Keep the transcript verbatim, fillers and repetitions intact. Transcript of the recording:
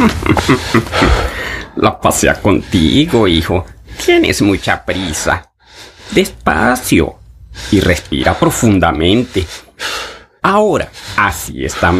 La pasea contigo, hijo. Tienes mucha prisa. Despacio. Y respira profundamente. Ahora, así está